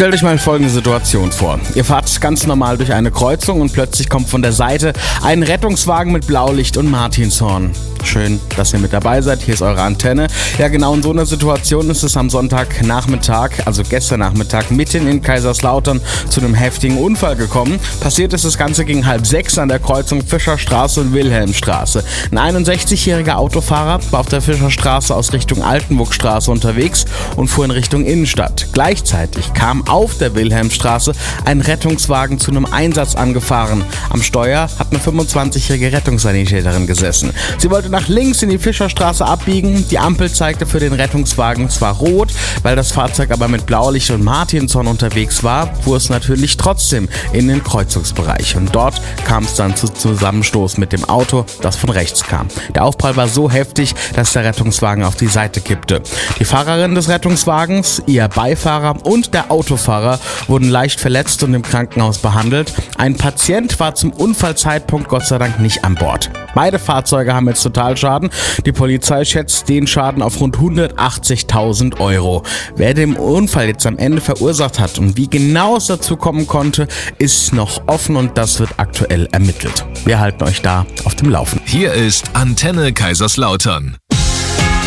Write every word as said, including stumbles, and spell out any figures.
Stellt euch mal folgende Situation vor. Ihr fahrt ganz normal durch eine Kreuzung und plötzlich kommt von der Seite ein Rettungswagen mit Blaulicht und Martinshorn. Schön, dass ihr mit dabei seid. Hier ist eure Antenne. Ja, genau in so einer Situation ist es am Sonntagnachmittag, also gestern Nachmittag, mitten in Kaiserslautern zu einem heftigen Unfall gekommen. Passiert ist das Ganze gegen halb sechs an der Kreuzung Fischerstraße und Wilhelmstraße. Ein einundsechzigjähriger Autofahrer war auf der Fischerstraße aus Richtung Altenburgstraße unterwegs und fuhr in Richtung Innenstadt. Gleichzeitig kam auf der Wilhelmstraße ein Rettungswagen zu einem Einsatz angefahren. Am Steuer hat eine fünfundzwanzigjährige Rettungssanitäterin gesessen. Sie wollte nach links in die Fischerstraße abbiegen. Die Ampel zeigte für den Rettungswagen zwar rot, weil das Fahrzeug aber mit Blaulicht und Martinshorn unterwegs war, fuhr es natürlich trotzdem in den Kreuzungsbereich. Und dort kam es dann zu Zusammenstoß mit dem Auto, das von rechts kam. Der Aufprall war so heftig, dass der Rettungswagen auf die Seite kippte. Die Fahrerin des Rettungswagens, ihr Beifahrer und der Autofahrer wurden leicht verletzt und im Krankenhaus behandelt. Ein Patient war zum Unfallzeitpunkt Gott sei Dank nicht an Bord. Beide Fahrzeuge haben jetzt Totalschaden. Die Polizei schätzt den Schaden auf rund hundertachtzigtausend Euro. Wer den Unfall jetzt am Ende verursacht hat und wie genau es dazu kommen konnte, ist noch offen und das wird aktuell ermittelt. Wir halten euch da auf dem Laufenden. Hier ist Antenne Kaiserslautern.